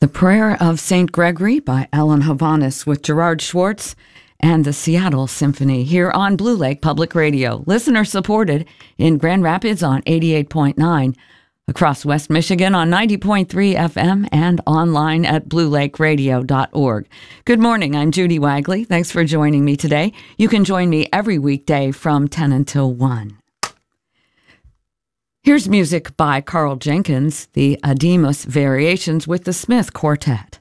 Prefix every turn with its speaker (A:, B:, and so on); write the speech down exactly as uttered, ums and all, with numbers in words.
A: The Prayer of Saint Gregory by Alan Hovhaness with Gerard Schwartz and the Seattle Symphony here on Blue Lake Public Radio. Listener supported in Grand Rapids on eighty-eight point nine, across West Michigan on ninety point three F M, and online at blue lake radio dot org. Good morning, I'm Judy Wagley. Thanks for joining me today. You can join me every weekday from ten until one. Here's music by Carl Jenkins, the Ademus Variations with the Smith Quartet.